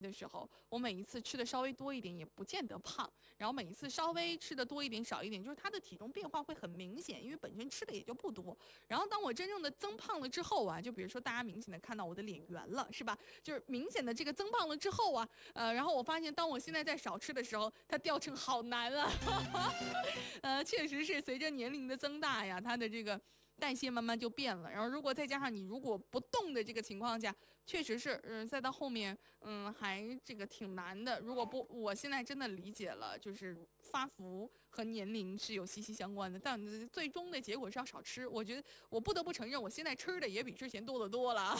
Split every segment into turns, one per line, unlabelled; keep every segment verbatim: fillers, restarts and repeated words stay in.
的时候，我每一次吃的稍微多一点，也不见得胖。然后每一次稍微吃的多一点、少一点，就是它的体重变化会很明显，因为本身吃的也就不多。然后当我真正的增胖了之后啊，就比如说大家明显的看到我的脸圆了，是吧？就是明显的这个增胖了之后啊，呃，然后我发现当我现在在少吃的时候，它掉秤好难啊。呃，确实是随着年龄的增大呀，它的这个代谢慢慢就变了。然后如果再加上你如果不动的这个情况下，确实是，嗯、再到后面，嗯，还这个挺难的。如果不，我现在真的理解了，就是发福和年龄是有息息相关的，但最终的结果是要少吃。我觉得我不得不承认，我现在吃的也比之前多得多了。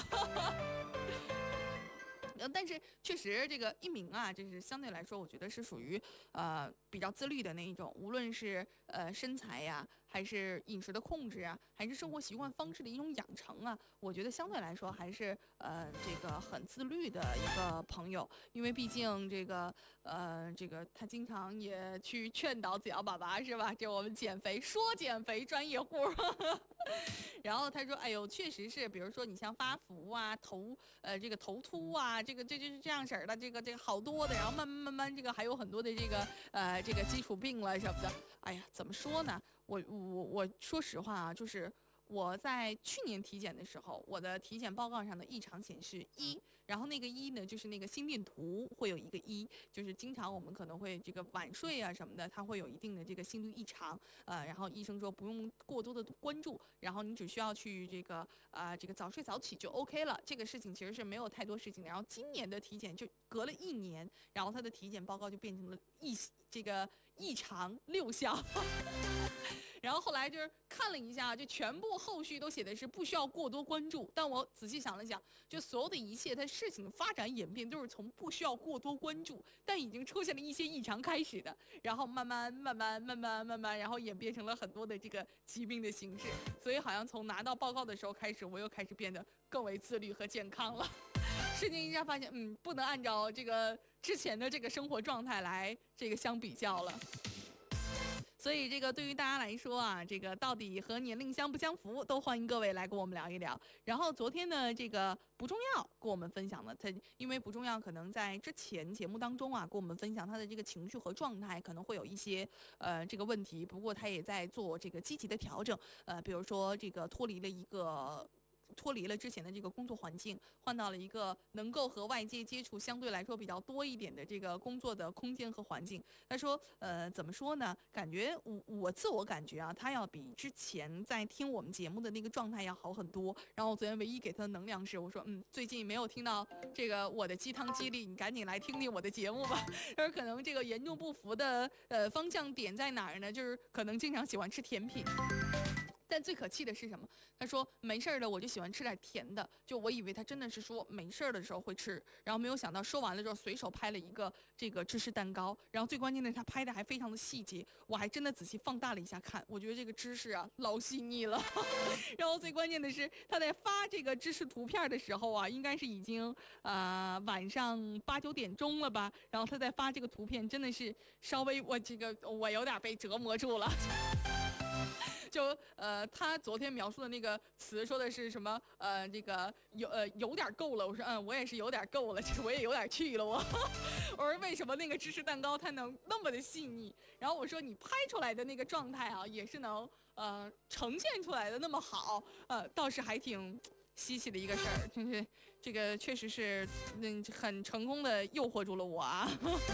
呃，但是确实，这个一鸣啊，就是相对来说，我觉得是属于呃比较自律的那一种，无论是呃身材呀，还是饮食的控制啊，还是生活习惯方式的一种养成啊，我觉得相对来说还是呃这个很自律的一个朋友，因为毕竟这个呃这个他经常也去劝导子瑶爸爸是吧？这我们减肥说减肥专业户。然后他说：“哎呦，确实是，比如说你像发福啊、头呃这个头秃啊，这个这就是这样式儿的，这个这个好多的，然后慢慢慢慢这个还有很多的这个呃这个基础病了什么的。哎呀，怎么说呢？我我我说实话啊，就是我在去年体检的时候，我的体检报告上的异常显示一，然后那个一呢，就是那个心电图会有一个一，就是经常我们可能会这个晚睡啊什么的，它会有一定的这个心率异常，呃，然后医生说不用过多的关注，然后你只需要去这个啊、呃、这个早睡早起就 OK 了，这个事情其实是没有太多事情的。然后今年的体检就隔了一年，然后他的体检报告就变成了异这个异常六项。然后后来就是看了一下，就全部后续都写的是不需要过多关注。但我仔细想了想，就所有的一切，它事情的发展演变都是从不需要过多关注，但已经出现了一些异常开始的，然后慢慢慢慢慢慢慢慢，然后演变成了很多的这个疾病的形式。所以好像从拿到报告的时候开始，我又开始变得更为自律和健康了。事情一下发现，嗯，不能按照这个之前的这个生活状态来这个相比较了。所以这个对于大家来说啊，这个到底和年龄相不相符，都欢迎各位来跟我们聊一聊。然后昨天呢，这个不重要跟我们分享了，他因为不重要可能在之前节目当中啊，跟我们分享他的这个情绪和状态可能会有一些呃这个问题，不过他也在做这个积极的调整，呃，比如说这个脱离了一个。脱离了之前的这个工作环境，换到了一个能够和外界接触相对来说比较多一点的这个工作的空间和环境。他说，呃，怎么说呢？感觉我我自我感觉啊，他要比之前在听我们节目的那个状态要好很多。然后我昨天唯一给他的能量是，我说，嗯，最近没有听到这个我的鸡汤激励，你赶紧来听听我的节目吧。他说可能这个严重不服的呃方向点在哪儿呢？就是可能经常喜欢吃甜品。但最可气的是什么？他说没事儿的，我就喜欢吃点甜的。就我以为他真的是说没事儿的时候会吃，然后没有想到说完了之后随手拍了一个这个芝士蛋糕，然后最关键的是他拍的还非常的细节，我还真的仔细放大了一下看，我觉得这个芝士啊老细腻了。然后最关键的是他在发这个芝士图片的时候啊，应该是已经啊、呃、晚上八九点钟了吧，然后他在发这个图片真的是稍微我这个我有点被折磨住了。就呃，他昨天描述的那个词说的是什么？呃，这个有呃有点够了。我说嗯，我也是有点够了，其实我也有点去了我。我说为什么那个芝士蛋糕它能那么的细腻？然后我说你拍出来的那个状态啊，也是能呃呈现出来的那么好，呃，倒是还挺稀奇的一个事儿，就是这个确实是嗯很成功的诱惑住了我啊。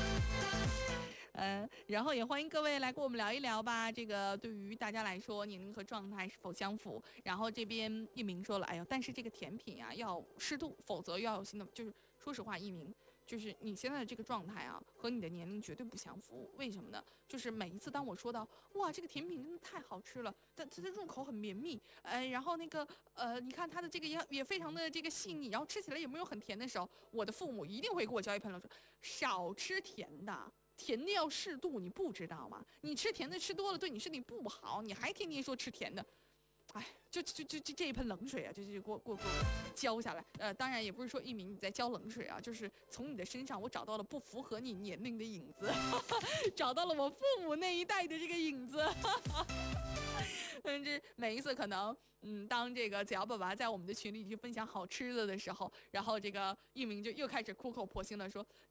嗯，然后也欢迎各位来跟我们聊一聊吧。这个对于大家来说，年龄和状态是否相符？然后这边一鸣说了，哎呦，但是这个甜品啊要适度，否则要有新的。就是说实话，一鸣，就是你现在的这个状态啊，和你的年龄绝对不相符。为什么呢？就是每一次当我说到哇，这个甜品真的太好吃了，它它的入口很绵密，呃，然后那个呃，你看它的这个也也非常的这个细腻，然后吃起来也没有很甜的时候，我的父母一定会给我浇一盆冷水，少吃甜的。甜的要适度，你不知道吗？你吃甜的吃多了对你身体不好，你还天天说吃甜的， 哎，就就就就这一盆冷水啊，就就给我给我给我浇下来。呃，当然也不是说一鸣你在浇冷水啊，就是从你的身上我找到了不符合你年龄的影子，找到了我父母那一代的这个影子。嗯，这每一次可能，嗯，当这个子瑶爸爸在我们的群里去分享好吃的的时候，然后这个一鸣就又开始苦口婆心的说，